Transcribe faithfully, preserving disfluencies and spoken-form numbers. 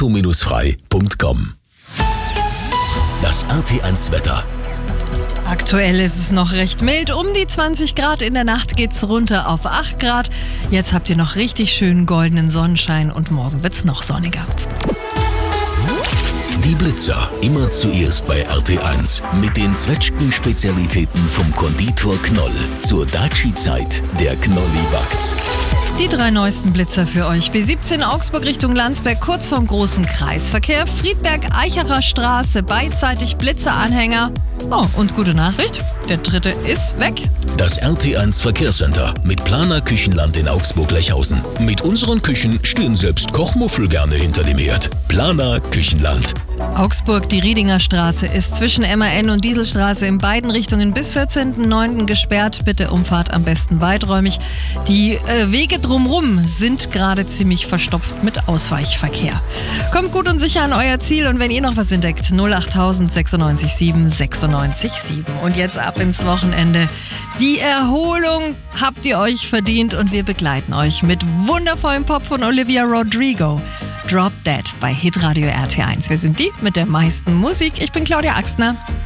auto frei punkt com. Das R T eins Wetter. Aktuell ist es noch recht mild, um die zwanzig Grad. In der Nacht geht's runter auf acht Grad. Jetzt habt ihr noch richtig schönen goldenen Sonnenschein und morgen wird's noch sonniger. Die Blitzer, immer zuerst bei R T eins. Mit den Zwetschgen-Spezialitäten vom Konditor Knoll. Zur Daci-Zeit, der Knolli backt's. Die drei neuesten Blitzer für euch. B siebzehn Augsburg Richtung Landsberg, kurz vorm großen Kreisverkehr. Friedberg-Eichacher Straße, beidseitig Blitzeranhänger. Oh, und gute Nachricht, der dritte ist weg. Das R T eins Verkehrscenter mit Planer Küchenland in Augsburg-Lechhausen. Mit unseren Küchen stehen selbst Kochmuffel gerne hinter dem Herd. Planer Küchenland. Augsburg, die Riedinger Straße ist zwischen M A N und Dieselstraße in beiden Richtungen bis vierzehnten neunten gesperrt. Bitte Umfahrt am besten weiträumig. Die äh, Wege drumrum sind gerade ziemlich verstopft mit Ausweichverkehr. Kommt gut und sicher an euer Ziel und wenn ihr noch was entdeckt, null acht sechsundneunzig sieben sechsundneunzig sieben. Und jetzt ab ins Wochenende. Die Erholung habt ihr euch verdient und wir begleiten euch mit wundervollem Pop von Olivia Rodrigo. Drop Dead bei Hitradio R T eins. Wir sind die mit der meisten Musik. Ich bin Claudia Axtner.